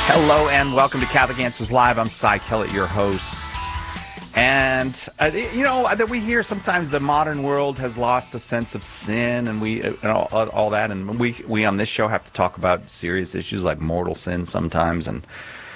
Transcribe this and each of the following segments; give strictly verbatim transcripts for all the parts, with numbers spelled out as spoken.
Hello and welcome to Catholic Answers Live. I'm Cy Kellett, your host. And, uh, you know, that we hear sometimes the modern world has lost a sense of sin and we and all, all that. And we, we on this show have to talk about serious issues like mortal sin sometimes. And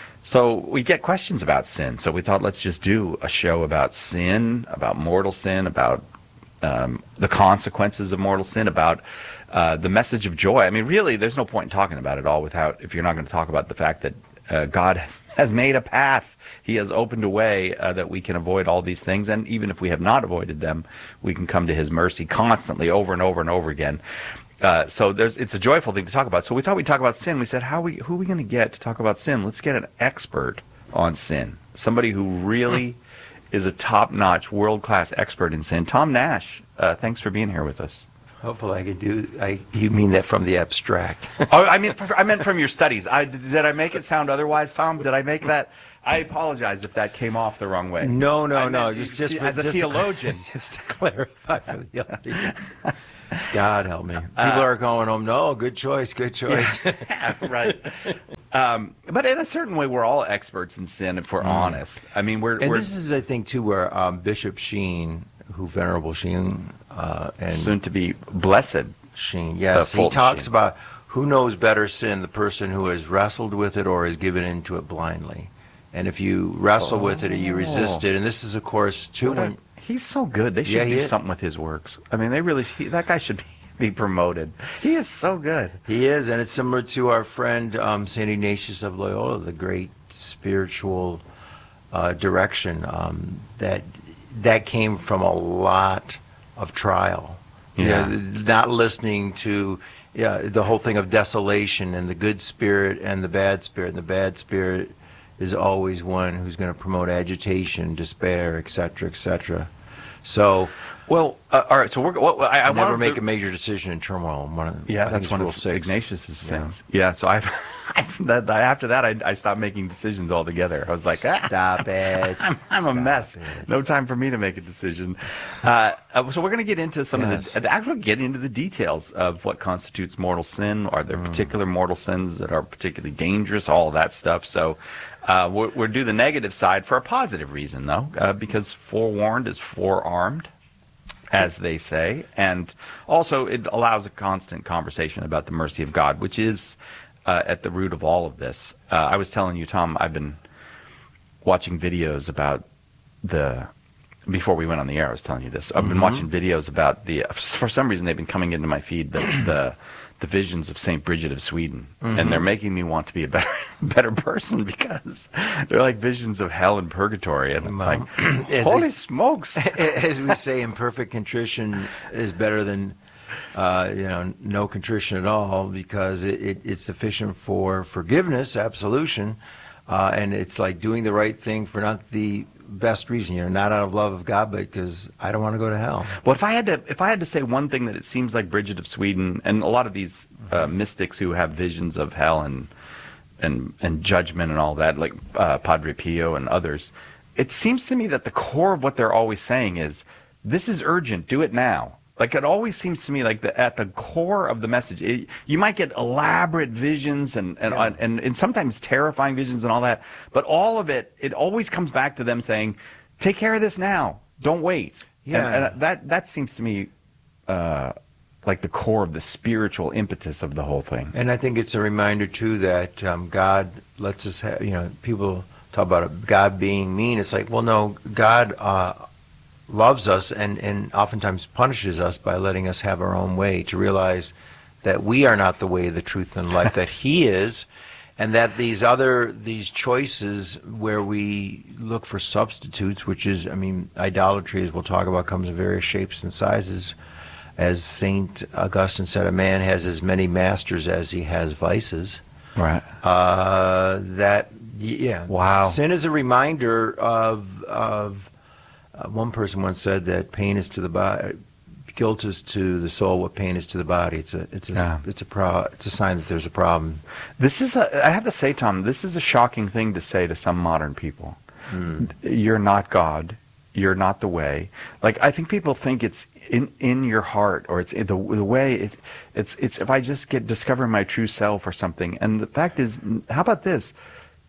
so we get questions about sin. So we thought, let's just do a show about sin, about mortal sin, about um, the consequences of mortal sin, about uh, the message of joy. I mean, really, there's no point in talking about it all without, if you're not going to talk about the fact that uh, God has, has made a path. He has opened a way uh, that we can avoid all these things. And even if we have not avoided them, we can come to his mercy constantly over and over and over again. Uh, so there's, it's a joyful thing to talk about. So we thought we'd talk about sin. We said, how are we, who are we going to get to talk about sin? Let's get an expert on sin. Somebody who really is a top-notch, world-class expert in sin. Tom Nash, uh, thanks for being here with us. Hopefully I can do, I, you mean that from the abstract. oh, I mean, I meant from your studies. I, did I make it sound otherwise, Tom? Did I make that? I apologize if that came off the wrong way. No, no, I no. meant, Just, just as for, a just theologian. To, just to clarify for the audience. God help me. People uh, are going home, no, good choice, good choice. Yeah, right. Um, but in a certain way, we're all experts in sin if we're mm. honest. I mean, we're... And we're, this is, I think, too, where um, Bishop Sheen, who Venerable Sheen... Uh, and soon to be blessed Sheen, yes. He talks Sheen. about who knows better sin, the person who has wrestled with it or has given into it blindly. And if you wrestle oh. with it or you resist it, and this is, of course, too... When, a, he's so good. They should yeah, do something with his works. I mean, they really... He, that guy should be, be promoted. He is so good. He is, and it's similar to our friend um, Saint Ignatius of Loyola, the great spiritual uh, direction um, that that came from a lot of trial. Yeah. You know, not listening to yeah, the whole thing of desolation and the good spirit and the bad spirit. And the bad spirit is always one who's going to promote agitation, despair, et cetera, et cetera. So, well, uh, all right. So we're. Well, I, I never make to, a major decision in turmoil. One of, yeah, I that's one of Ignatius's things. Yeah. yeah so I, that, after that, I, I stopped making decisions altogether. I was like, stop ah, it. I'm, I'm a stop mess. It. No time for me to make a decision. Uh, uh, so we're going to get into some yes. of the actually get into the details of what constitutes mortal sin. Are there mm. particular mortal sins that are particularly dangerous? All of that stuff. So. Uh, we'll, we'll do the negative side for a positive reason, though, uh, because forewarned is forearmed, as they say. And also it allows a constant conversation about the mercy of God, which is uh, at the root of all of this. Uh, I was telling you, Tom, I've been watching videos about the... Before we went on the air, I was telling you this. I've been mm-hmm. watching videos about the... For some reason, they've been coming into my feed, the... the the visions of Saint Bridget of Sweden, mm-hmm. and they're making me want to be a better better person because they're like visions of hell and purgatory, and well, like, holy they, smokes! As we say, imperfect contrition is better than uh, you know no contrition at all, because it, it, it's sufficient for forgiveness, absolution, uh, and it's like doing the right thing for not the best reason, you know, not out of love of God, but because I don't want to go to hell. Well, if I had to, if I had to say one thing that it seems like Bridget of Sweden and a lot of these uh, mystics who have visions of hell and and and judgment and all that, like uh, Padre Pio and others, it seems to me that the core of what they're always saying is, "This is urgent. Do it now." Like it always seems to me like the, at the core of the message, it, you might get elaborate visions and and, yeah. and and sometimes terrifying visions and all that, but all of it, it always comes back to them saying, "Take care of this now. Don't wait." Yeah, and, and that that seems to me uh, like the core of the spiritual impetus of the whole thing. And I think it's a reminder too that um, God lets us have. You know, people talk about God being mean. It's like, well, no, God. Uh, loves us and, and oftentimes punishes us by letting us have our own way, to realize that we are not the way, the truth, and life, that he is, and that these other, these choices where we look for substitutes, which is, I mean, idolatry, as we'll talk about, comes in various shapes and sizes. As Saint Augustine said, a man has as many masters as he has vices. Right. Uh, that, yeah. Wow. Sin is a reminder of, of, Uh, one person once said that pain is to the body, guilt is to the soul what pain is to the body. It's a, it's a, yeah. it's a pro, it's a sign that there's a problem. This is a, I have to say, Tom, this is a shocking thing to say to some modern people. Mm. You're not God. You're not the way. Like, I think people think it's in in your heart, or it's in the the way. It, it's it's if I just get discovering my true self or something. And the fact is, how about this?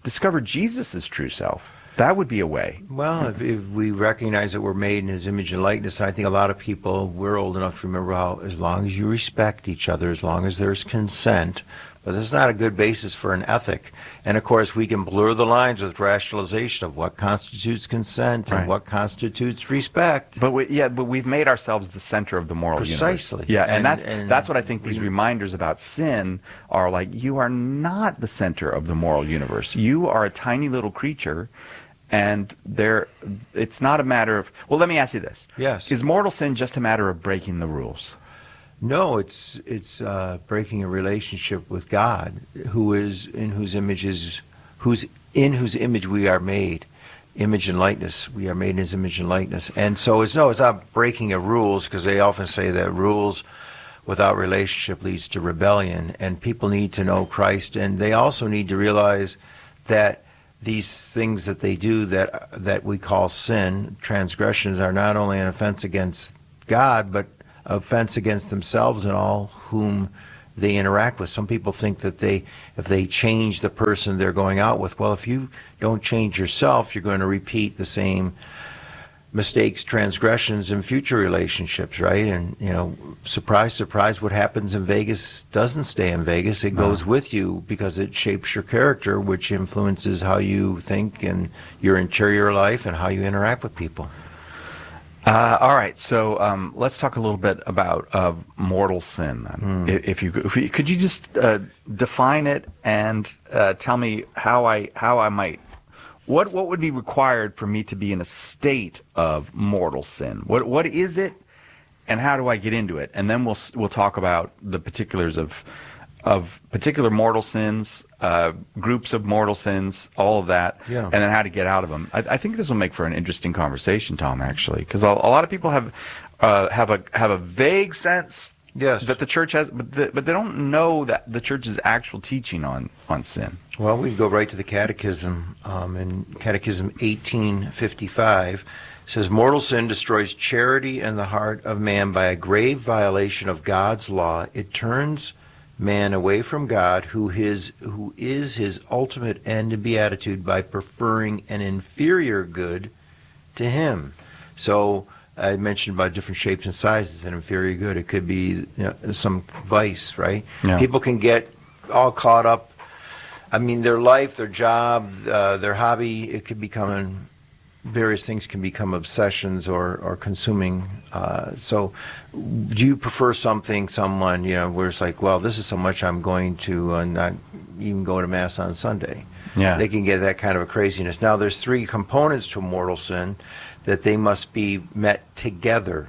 discover Jesus' true self. That would be a way. Well, if, if we recognize that we're made in his image and likeness, and I think a lot of people, we're old enough to remember how as long as you respect each other, as long as there's consent, but this is not a good basis for an ethic. And of course, we can blur the lines with rationalization of what constitutes consent and Right. what constitutes respect. But we, yeah, but we've made ourselves the center of the moral Precisely. universe. Yeah, and, And- that's and that's what I think these we- reminders about sin are like. You are not the center of the moral universe. You are a tiny little creature, and there. It's not a matter of. Well, let me ask you this: Yes. Is mortal sin just a matter of breaking the rules? No, it's it's uh, breaking a relationship with God, who is in whose image is who's in whose image we are made, image and likeness. We are made in His image and likeness, and so it's no, it's not breaking of rules, because they often say that rules without relationship leads to rebellion, and people need to know Christ, and they also need to realize that these things that they do that that we call sin, transgressions, are not only an offense against God, but offense against themselves and all whom they interact with. Some people think that they, if they change the person they're going out with, well, if you don't change yourself, you're going to repeat the same mistakes, transgressions in future relationships, right? And, you know, surprise, surprise, what happens in Vegas doesn't stay in Vegas. It goes with you because it shapes your character, which influences how you think and your interior life and how you interact with people. Uh, all right, so um, let's talk a little bit about uh, mortal sin. Then. If, if you if you, could you just uh, define it and uh, tell me how I how I might what what would be required for me to be in a state of mortal sin? What what is it, and how do I get into it? And then we'll we'll talk about the particulars of of particular mortal sins, uh, groups of mortal sins, all of that, Yeah. and then how to get out of them. I, I think this will make for an interesting conversation, Tom, actually, because a, a lot of people have uh, have a have a vague sense Yes. that the church has, but the, but they don't know that the church's actual teaching on on sin. Well, we go right to the Catechism. Um, in Catechism eighteen fifty-five, it says, "Mortal sin destroys charity in the heart of man by a grave violation of God's law. It turns man away from God, who his who is his ultimate end and beatitude, by preferring an inferior good to Him." So I mentioned about different shapes and sizes. An inferior good, it could be, you know, some vice, right? Yeah. People can get all caught up. I mean, their life, their job, uh, their hobby, it could become an, various things can become obsessions or, or consuming. Uh, so do you prefer something, someone, you know, where it's like, well, this is so much I'm going to uh, not even go to Mass on Sunday. Yeah. They can get that kind of a craziness. Now, there's three components to mortal sin that they must be met together.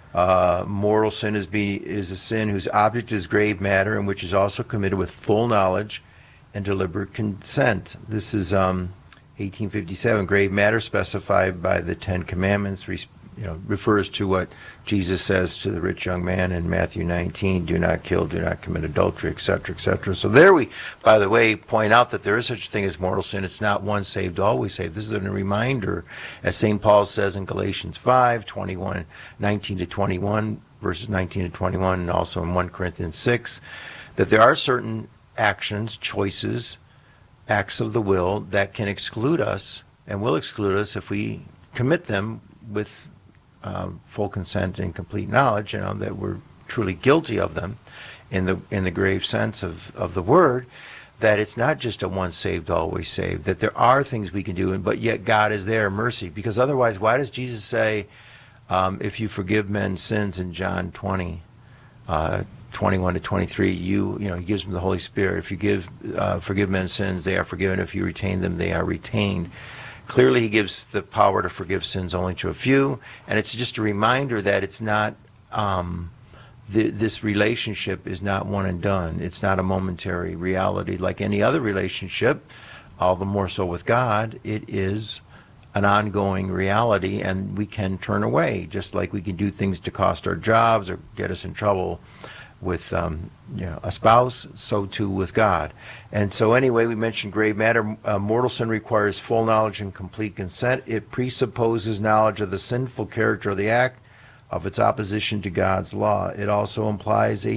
Uh, mortal sin is, be, is a sin whose object is grave matter and which is also committed with full knowledge and deliberate consent. This is um, eighteen fifty-seven. Grave matter specified by the Ten Commandments, you know, refers to what Jesus says to the rich young man in Matthew nineteen, do not kill, do not commit adultery, et cetera, et cetera. So there we, by the way, point out that there is such a thing as mortal sin. It's not once saved, always saved. This is a reminder, as Saint Paul says in Galatians five, twenty-one, nineteen to twenty-one, verses nineteen to twenty-one, and also in First Corinthians six, that there are certain actions, choices, acts of the will that can exclude us and will exclude us if we commit them with um, full consent and complete knowledge, you know, that we're truly guilty of them in the in the grave sense of, of the word, that it's not just a once saved, always saved, that there are things we can do, and but yet God is there, mercy. Because otherwise, why does Jesus say, um, if you forgive men's sins in John twenty, uh, twenty-one to twenty-three, you you know, he gives them the Holy Spirit. If you give uh, forgive men's sins, they are forgiven. If you retain them, they are retained. Clearly, he gives the power to forgive sins only to a few, and it's just a reminder that it's not um, th- this relationship is not one and done. It's not a momentary reality like any other relationship. All the more so with God, it is an ongoing reality, and we can turn away, just like we can do things to cost our jobs or get us in trouble with um, you know, a spouse, so too with God. And so anyway, we mentioned grave matter. Uh, mortal sin requires full knowledge and complete consent. It presupposes knowledge of the sinful character of the act, of its opposition to God's law. It also implies a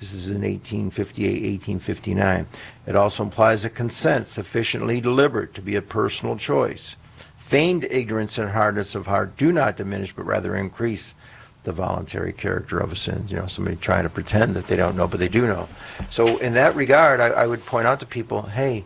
This is in eighteen fifty-eight, eighteen fifty-nine. It also implies a consent sufficiently deliberate to be a personal choice. Feigned ignorance and hardness of heart do not diminish, but rather increase the voluntary character of a sin. You know, somebody trying to pretend that they don't know, but they do know. So in that regard, I, I would point out to people, hey,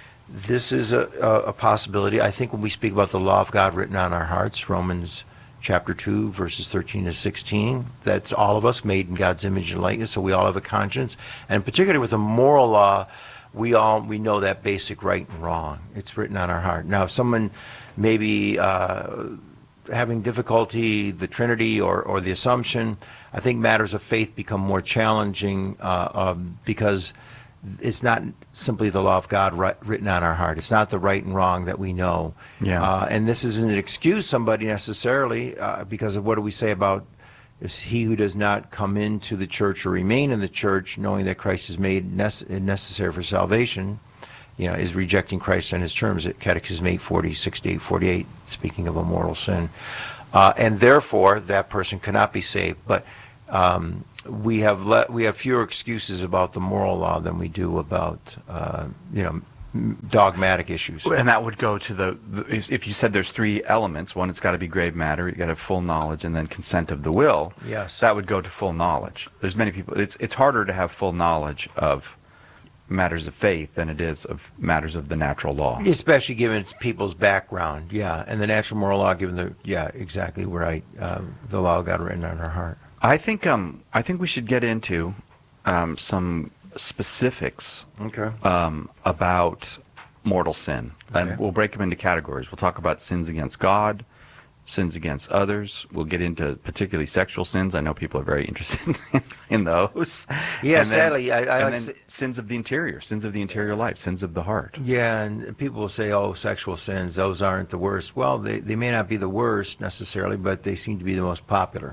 this is a, a, a possibility. I think when we speak about the law of God written on our hearts, Romans chapter two, verses thirteen to sixteen, that's all of us made in God's image and likeness, so we all have a conscience. And particularly with the moral law, we all we know that basic right and wrong. It's written on our heart. Now, if someone maybe uh, having difficulty, the Trinity or, or the Assumption, I think matters of faith become more challenging uh, um, because it's not simply the law of God right, written on our heart. It's not the right and wrong that we know. Yeah. Uh, and this isn't an excuse somebody necessarily uh, because of what do we say about is he who does not come into the church or remain in the church knowing that Christ is made nece- necessary for salvation, you know, is rejecting Christ on his terms at Catechism eight forty, sixty-eight, forty-eight, speaking of a mortal sin. Uh, and therefore, that person cannot be saved. But um, we have le- we have fewer excuses about the moral law than we do about, uh, you know, dogmatic issues. And that would go to the, the if if you said there's three elements, one, it's got to be grave matter, you got to have full knowledge, and then consent of the will. Yes. That would go to full knowledge. There's many people, it's it's harder to have full knowledge of matters of faith than it is of matters of the natural law. Especially given people's background, yeah. And the natural moral law, given the, yeah, exactly right, um, the law of God written on our heart. I think um I think we should get into um, some specifics Okay. um, about mortal sin. Okay. And we'll break them into categories. We'll talk about sins against God, sins against others. We'll get into particularly sexual sins. I know people are very interested in, in those. Yeah, and then, sadly, I, I and like then to say, sins of the interior, sins of the interior life, sins of the heart. yeah, and people will say, oh, sexual sins, those aren't the worst. Well, they, they may not be the worst necessarily, but they seem to be the most popular.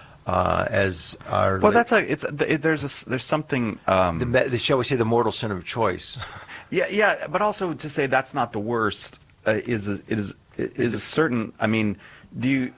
Uh, as our Well, that's a it's it, there's a there's something um, the, the shall we say the mortal sin of choice. yeah yeah, but also to say that's not the worst uh, is a, it is is a certain. I mean, do you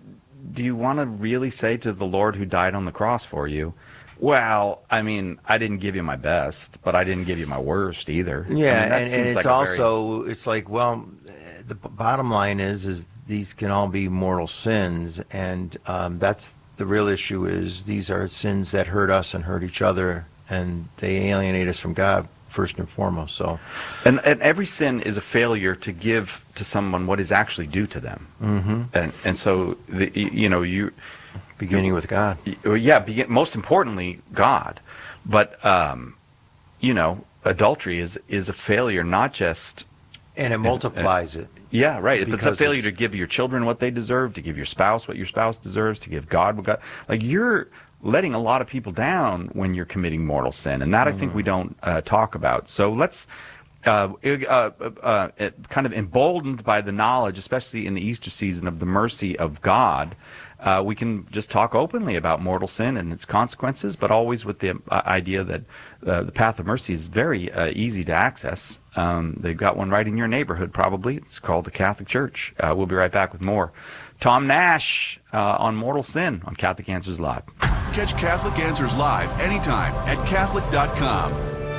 do you want to really say to the Lord who died on the cross for you, well, I mean, I didn't give you my best, but I didn't give you my worst either. Yeah, I mean, that and, and seems it's like a also it's like, well, the b- bottom line is is these can all be mortal sins, and um, that's the real issue is these are sins that hurt us and hurt each other, and they alienate us from God first and foremost. So, And, and every sin is a failure to give to someone what is actually due to them. mm-hmm. And and so the, you know you beginning with God. yeah begin, most importantly God, but um, you know adultery is is a failure not just And it multiplies it. yeah right it's a Because failure it's- to give your children what they deserve, to give your spouse what your spouse deserves, to give God what God, like you're letting a lot of people down when you're committing mortal sin, and that I think we don't uh, talk about. So let's uh, uh, uh, uh, kind of emboldened by the knowledge, especially in the Easter season, of the mercy of God, uh, we can just talk openly about mortal sin and its consequences, but always with the uh, idea that uh, the path of mercy is very uh, easy to access. Um, they've got one right in your neighborhood, probably. It's called the Catholic Church. Uh, we'll be right back with more. Tom Nash uh, on mortal sin on Catholic Answers Live. Catch Catholic Answers Live anytime at Catholic dot com.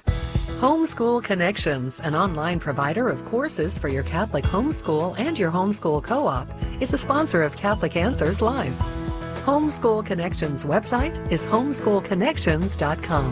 Homeschool Connections, an online provider of courses for your Catholic homeschool and your homeschool co-op, is a sponsor of Catholic Answers Live. Homeschool Connections website is homeschool connections dot com.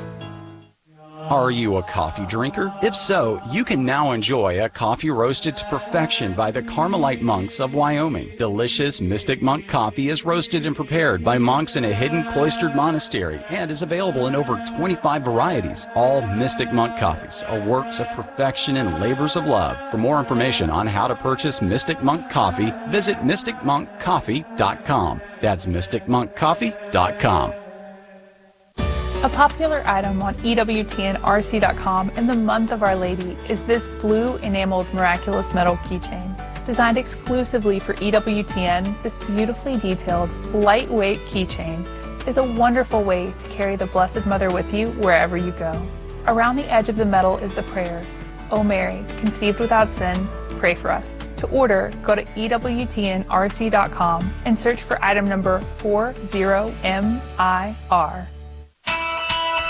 Are you a coffee drinker? If so, you can now enjoy a coffee roasted to perfection by the Carmelite monks of Wyoming. Delicious Mystic Monk coffee is roasted and prepared by monks in a hidden cloistered monastery and is available in over twenty-five varieties. All Mystic Monk coffees are works of perfection and labors of love. For more information on how to purchase Mystic Monk coffee, visit mystic monk coffee dot com. That's mystic monk coffee dot com. A popular item on E W T N R C dot com in the month of Our Lady is this blue enameled miraculous metal keychain. Designed exclusively for E W T N, this beautifully detailed, lightweight keychain is a wonderful way to carry the Blessed Mother with you wherever you go. Around the edge of the metal is the prayer, O Mary, conceived without sin, pray for us. To order, go to E W T N R C dot com and search for item number four zero M I R.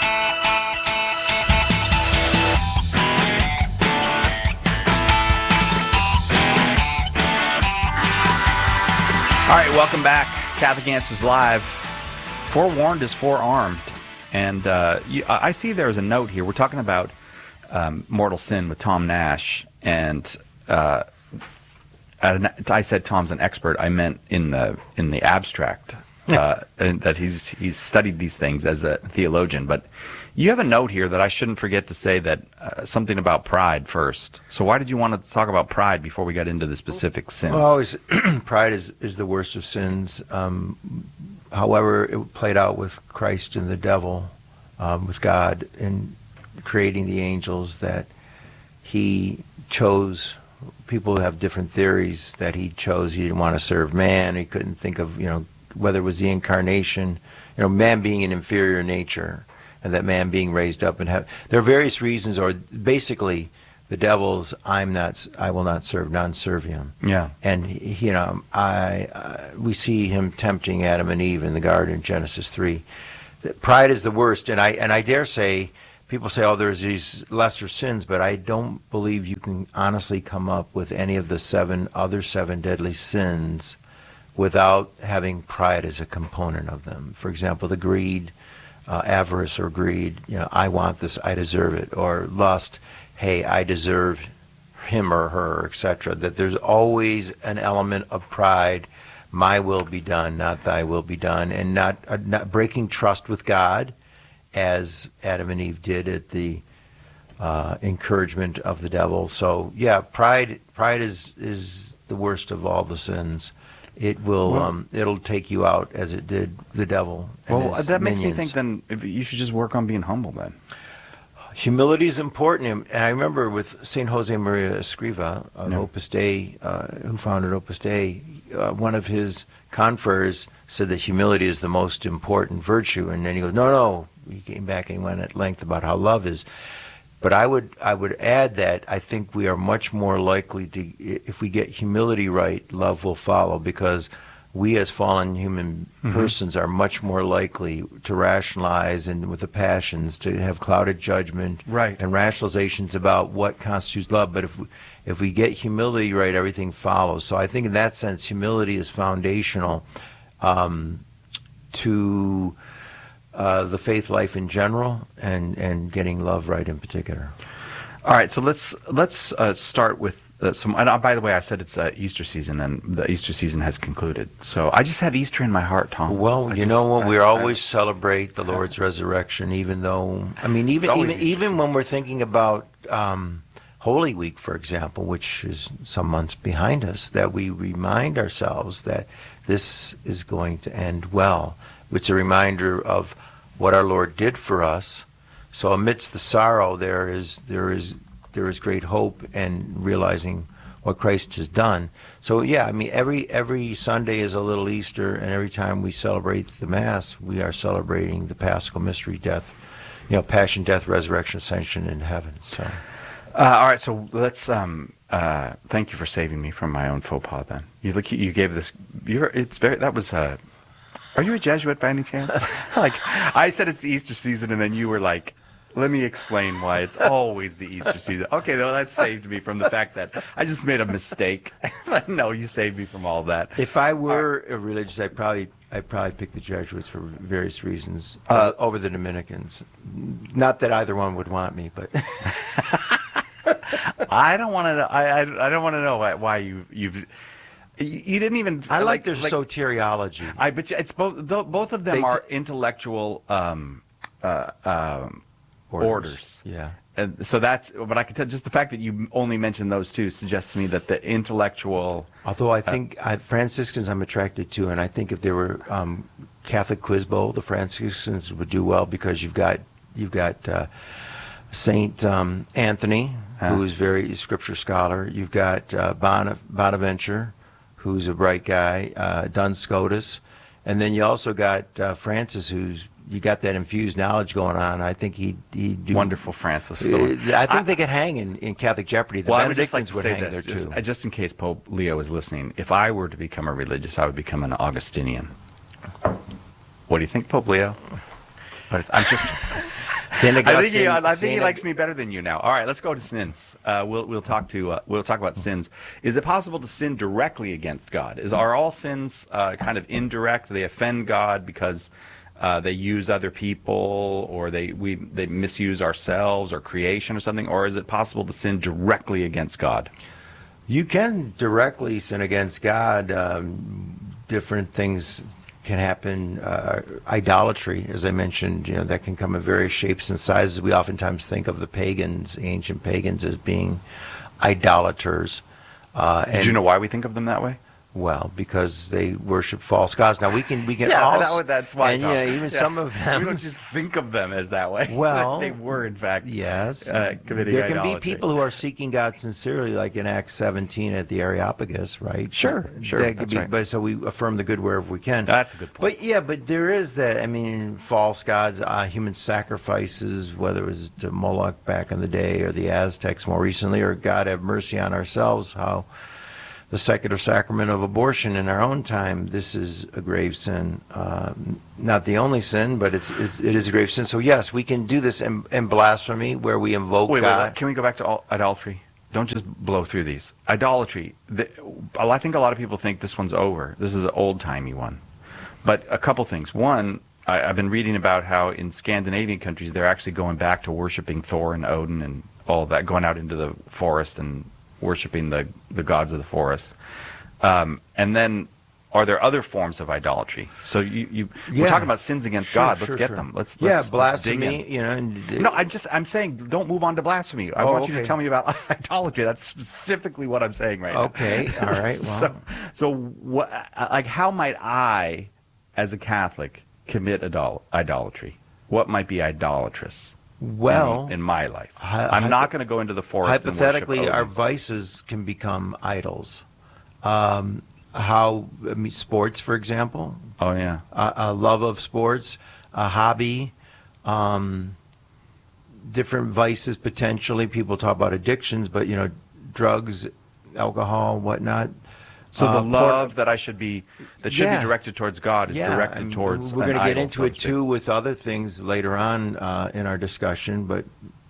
All right, welcome back. Catholic Answers Live. Forewarned is forearmed. And uh, you, I see there's a note here. We're talking about um, mortal sin with Tom Nash. And uh, I said Tom's an expert. I meant in the in the abstract, uh, and that he's he's studied these things as a theologian. But you have a note here that I shouldn't forget to say that uh, something about pride first. So why did you want to talk about pride before we got into the specific sins? Well, always, pride is, is the worst of sins. Um, however, it played out with Christ and the devil, um, with God in creating the angels, that he chose. People have different theories that he chose. He didn't want to serve man. He couldn't think of, you know, whether it was the incarnation, you know, man being an inferior nature, and that man being raised up and have. There are various reasons, or basically, the devil's "I'm not, I will not serve, non serviam." Yeah, and he, you know, I uh, we see him tempting Adam and Eve in the garden in Genesis three. Pride is the worst, and I and I dare say. People say, oh, there's these lesser sins, but I don't believe you can honestly come up with any of the seven other seven deadly sins without having pride as a component of them. For example, the greed, uh, avarice or greed, you know, I want this, I deserve it, or lust, hey, I deserve him or her, et cetera. That there's always an element of pride, my will be done, not thy will be done, and not uh, not breaking trust with God, as Adam and Eve did at the uh, encouragement of the devil. So yeah, pride pride is is the worst of all the sins. It will well, um, it'll take you out as it did the devil. And well, his that makes minions. me think then if you should just work on being humble then. Humility is important, and I remember with Saint Jose Maria Escriva of no. Opus Dei, uh, who founded Opus Dei, uh, one of his confreres said that humility is the most important virtue, and then he goes, no, no. He came back and he went at length about how love is. But I would I would add that I think we are much more likely to, if we get humility right, love will follow, because we as fallen human mm-hmm. persons are much more likely to rationalize and with the passions to have clouded judgment right. and rationalizations about what constitutes love. But if we, if we get humility right, everything follows. So I think in that sense, humility is foundational um, to Uh, the faith life in general, and, and getting love right in particular. All right, so let's let's uh, start with uh, some. And uh, by the way, I said it's uh, Easter season, and the Easter season has concluded. So I just have Easter in my heart, Tom. Well, I you just, know what? I, We I, always I, celebrate the Lord's resurrection, even though I mean, even even Easter even season. when we're thinking about um, Holy Week, for example, which is some months behind us, that we remind ourselves that this is going to end well. It's a reminder of what our Lord did for us. So amidst the sorrow, there is there is there is great hope, and realizing what Christ has done. So yeah, I mean, every every Sunday is a little Easter, and every time we celebrate the Mass, we are celebrating the Paschal Mystery, death, you know, passion, death, resurrection, ascension in heaven. So, uh, all right, so let's. Um, uh, thank you for saving me from my own faux pas. Then you look, you gave this. You're, it's very. That was. Uh, Are you a Jesuit by any chance? Like, I said it's the Easter season, and then you were like, let me explain why it's always the Easter season. Okay, though, that saved me from the fact that I just made a mistake. No, you saved me from all that. If I were a religious, I'd probably, I'd probably pick the Jesuits for various reasons uh, over the Dominicans. Not that either one would want me, but... I don't want to. I, I I don't want to know why, why you you've. You didn't even. I like, like their like, soteriology. I bet you it's both. The, both of them They are t- intellectual um, uh, um, orders. orders. Yeah. And so that's. But I can tell just the fact that you only mentioned those two suggests to me that the intellectual. Although I think uh, I, Franciscans I'm attracted to, and I think if there were um, Catholic quiz bowl, the Franciscans would do well, because you've got you've got uh, Saint um, Anthony, huh. who is very scripture scholar. You've got uh, Bona, Bonaventure, who's a bright guy, uh, Duns Scotus, and then you also got uh, Francis, who's you got that infused knowledge going on. I think he he do wonderful Francis. Uh, I think I, they could hang in, in Catholic Jeopardy. The well, Benedictines I would, just like would to say hang this, there just, too. just in case Pope Leo is listening. If I were to become a religious, I would become an Augustinian. What do you think, Pope Leo? But I'm just Saint I Augustine. think he, I think Saint he likes me better than you now. All right, let's go to sins. Uh, we'll we'll talk to uh, we'll talk about sins. Is it possible to sin directly against God? Is are all sins uh, kind of indirect? They offend God because uh, they use other people, or they we they misuse ourselves or creation or something? Or is it possible to sin directly against God? You can directly sin against God. Um, different things can happen. Uh, idolatry, as I mentioned, you know, that can come in various shapes and sizes. We oftentimes think of the pagans, ancient pagans, as being idolaters. Uh, and, Do you know why we think of them that way? Well, because they worship false gods. Now we can we can Yeah, also that, that's why. and you know, even Yeah. some of them. We don't just think of them as that way. Well, they were in fact. Yes, uh, committing there can idolatry. be people who are seeking God sincerely, like in Acts seventeen at the Areopagus, right? Sure, sure, That could that's be, right. But so we affirm the good wherever we can. That's a good point. But yeah, but there is that. I mean, false gods, uh, human sacrifices, whether it was to Moloch back in the day or the Aztecs more recently, or God have mercy on ourselves, how the secular sacrament of abortion in our own time, this is a grave sin. Uh, not the only sin, but it's, it's, it is a grave sin. So yes, we can do this in, in blasphemy, where we invoke Wait, God. wait, can we go back to al- idolatry? Don't just blow through these. Idolatry. The, I think a lot of people think this one's over. This is an old-timey one. But a couple things. One, I, I've been reading about how in Scandinavian countries they're actually going back to worshiping Thor and Odin and all of that, going out into the forest and worshiping the, the gods of the forest. Um, and then, are there other forms of idolatry? So you, you Yeah. we're talking about sins against Sure, God. sure, Let's get sure. them. Let's yeah, let's, let's dig blasphemy. in. You know. And, No, I'm just I'm saying don't move on to blasphemy. I Oh, want you to okay. tell me about idolatry. That's specifically what I'm saying right now. Okay, all right. Well, so, so what? Like, how might I, as a Catholic, commit idol- idolatry? What might be idolatrous? well, in, in my life, hy- I'm not going to go into the forest. hypothetically, and worship our Odin. vices can become idols. Um, how I mean, sports, for example, Oh yeah. a, a love of sports, a hobby, um, different vices potentially. People talk about addictions, but you know, drugs, alcohol, whatnot. So the Uh, love that I should be that should Yeah. be directed towards God is yeah, directed and towards. We're an going to get idol, into so to it speak. too with other things later on uh, in our discussion, but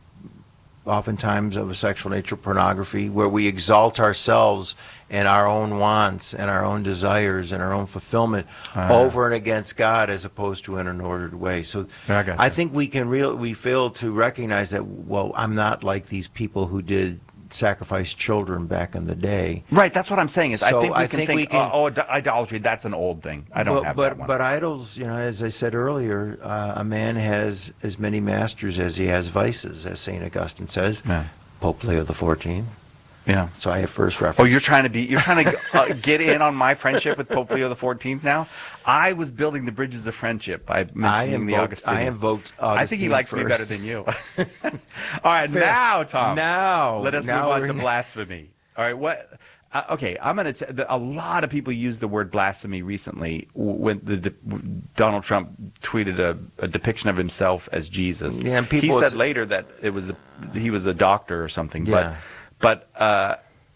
oftentimes of a sexual nature, pornography, where we exalt ourselves and our own wants and our own desires and our own fulfillment Ah. over and against God, as opposed to in an ordered way. So I got I you. think we can real we fail to recognize that. Well, I'm not like these people who did sacrifice children back in the day. Right, that's what I'm saying. Is I So think we I can think think, we can- oh, oh, idolatry, that's an old thing. I don't but, have but, that one. But idols, you know, as I said earlier, uh, a man has as many masters as he has vices, as Saint Augustine says. Yeah. Pope Leo the Fourteenth. yeah. So I have first Oh, reference. you're trying to be you're trying to uh, get in on my friendship with Pope Leo the Fourteenth now? I was building the bridges of friendship by I mentioning the invoked, Augustinian. I invoked I think he Augustine likes me better first. than you. All right, Fair. now, Tom. Now, let us now move on we're to in- blasphemy. All right, what? Uh, okay, I'm going to. A lot of people use the word blasphemy recently when the, the Donald Trump tweeted a, a depiction of himself as Jesus. Yeah, and he people- said later that it was a, he was a doctor or something. Yeah. But but uh,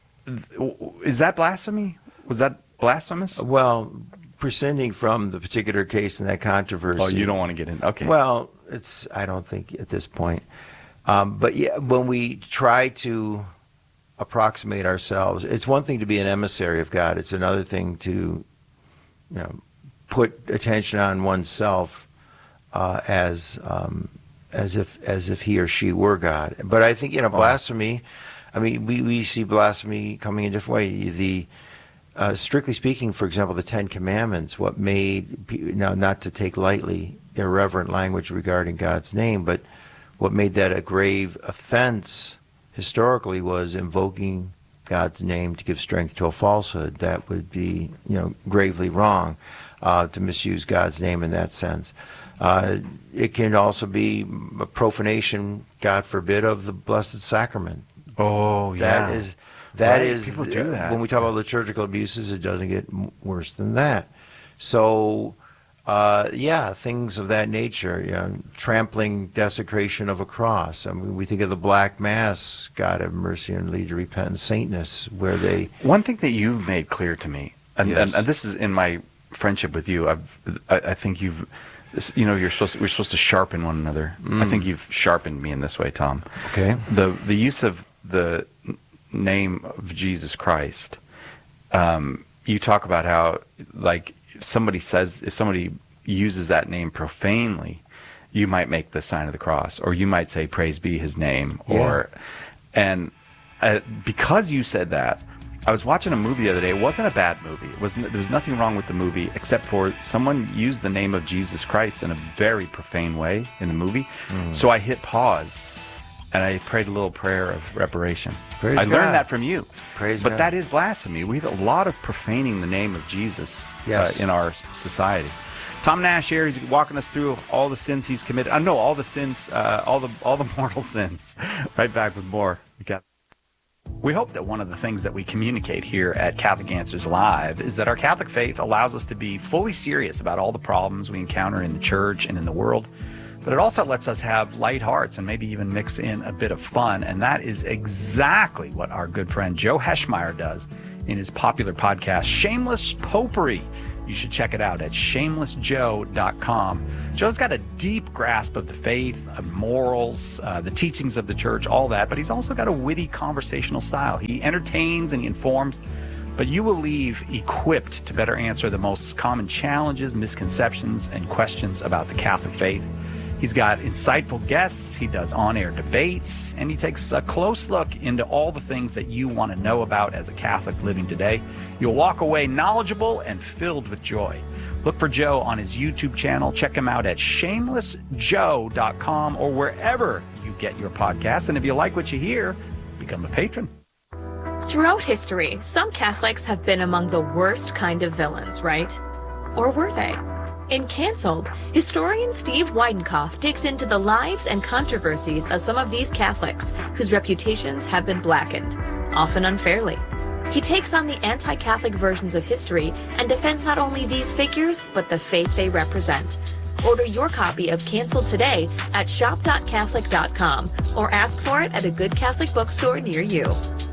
th- is that blasphemy? Was that blasphemous? Well, prescinding from the particular case in that controversy. Oh, you don't want to get in. Okay. Well, it's. I don't think at this point. Um, but yeah, when we try to approximate ourselves, it's one thing to be an emissary of God. It's another thing to, you know, put attention on oneself uh, as um, as if as if he or she were God. But I think, you know, blasphemy. I mean, we, we see blasphemy coming in a different way. The uh, strictly speaking, for example, the Ten Commandments. What made pe- now not to take lightly irreverent language regarding God's name, but what made that a grave offense historically was invoking God's name to give strength to a falsehood. That would be, you know, gravely wrong uh, to misuse God's name in that sense. Uh, it can also be a profanation, God forbid, of the Blessed Sacrament. oh That is, that Right, is. people do that. When we talk about liturgical abuses, it doesn't get m- worse than that. So, uh, yeah, things of that nature. You know, trampling, desecration of a cross. I mean, we think of the Black Mass. God have mercy and lead to repentance, saintness, where they. One thing that you've made clear to me, and, Yes. and, and this is in my friendship with you, I've, I, I think you've you know, you're supposed to, we're supposed to sharpen one another. Mm. I think you've sharpened me in this way, Tom. Okay. The the use of the name of Jesus Christ. Um, you talk about how, like, if somebody says, if somebody uses that name profanely, you might make the sign of the cross, or you might say, "Praise be His name," yeah. or, and uh, because you said that. I was watching a movie the other day. It wasn't a bad movie. It wasn't. There was nothing wrong with the movie except for someone used the name of Jesus Christ in a very profane way in the movie. Mm. So I hit pause, and I prayed a little prayer of reparation. Praise I God. learned that from you. Praise but God. That is blasphemy. We have a lot of profaning the name of Jesus yes. uh, in our society. Tom Nash here. He's walking us through all the sins he's committed. I uh, know all the sins, uh, all the all the mortal sins. Right back with more. We got. We hope that one of the things that we communicate here at Catholic Answers Live is that our Catholic faith allows us to be fully serious about all the problems we encounter in the church and in the world, but it also lets us have light hearts and maybe even mix in a bit of fun, and that is exactly what our good friend Joe Heschmeyer does in his popular podcast, Shameless Popery. You should check it out at shameless joe dot com. Joe's got a deep grasp of the faith, of morals, uh, the teachings of the church, all that, but he's also got a witty conversational style. He entertains and he informs, but you will leave equipped to better answer the most common challenges, misconceptions, and questions about the Catholic faith. He's got insightful guests, he does on-air debates, and he takes a close look into all the things that you want to know about as a Catholic living today. You'll walk away knowledgeable and filled with joy. Look for Joe on his YouTube channel. Check him out at shameless joe dot com or wherever you get your podcasts. And if you like what you hear, become a patron. Throughout history, some Catholics have been among the worst kind of villains, right? Or were they? In Cancelled, historian Steve Weidenkopf digs into the lives and controversies of some of these Catholics whose reputations have been blackened, often unfairly. He takes on the anti-Catholic versions of history and defends not only these figures, but the faith they represent. Order your copy of Cancelled today at shop dot catholic dot com or ask for it at a good Catholic bookstore near you.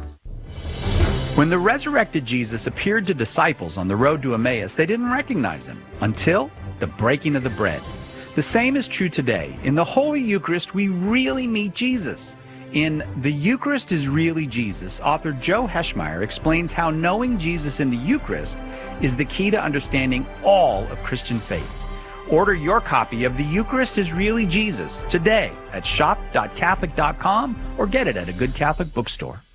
When the resurrected Jesus appeared to disciples on the road to Emmaus, they didn't recognize him until the breaking of the bread. The same is true today. In the Holy Eucharist, we really meet Jesus. In The Eucharist is Really Jesus, author Joe Heschmeyer explains how knowing Jesus in the Eucharist is the key to understanding all of Christian faith. Order your copy of The Eucharist is Really Jesus today at shop dot catholic dot com or get it at a good Catholic bookstore.